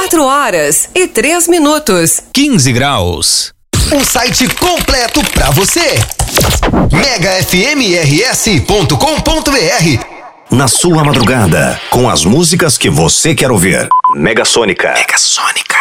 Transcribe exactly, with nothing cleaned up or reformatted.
Quatro horas e três minutos. quinze graus. Um site completo pra você. mega f m r s ponto com ponto b r. Na sua madrugada, com as músicas que você quer ouvir. Mega Sônica. Mega Sônica.